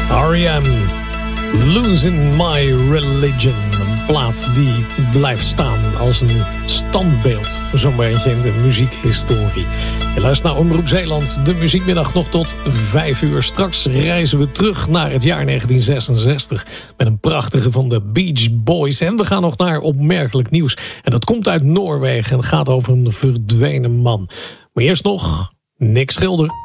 R.E.M. Losing My Religion. Een plaat die blijft staan als een standbeeld. Zo'n beetje in de muziekhistorie. Je luistert naar Omroep Zeeland. De muziekmiddag nog tot 5 uur. Straks reizen we terug naar het jaar 1966. Met een prachtige van de Beach Boys. En we gaan nog naar opmerkelijk nieuws. En dat komt uit Noorwegen en gaat over een verdwenen man. Maar eerst nog Nick Schilder.